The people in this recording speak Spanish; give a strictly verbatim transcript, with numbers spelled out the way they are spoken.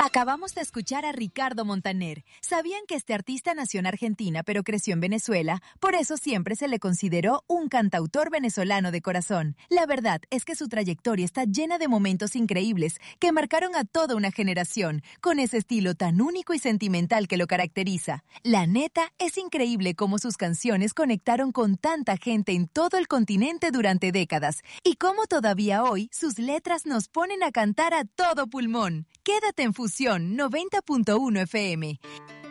Acabamos de escuchar a Ricardo Montaner. ¿Sabían que este artista nació en Argentina pero creció en Venezuela? Por eso siempre se le consideró un cantautor venezolano de corazón. La verdad es que su trayectoria está llena de momentos increíbles que marcaron a toda una generación, con ese estilo tan único y sentimental que lo caracteriza. La neta, es increíble cómo sus canciones conectaron con tanta gente en todo el continente durante décadas, y cómo todavía hoy sus letras nos ponen a cantar a todo pulmón. Quédate en Fusión noventa punto uno F M.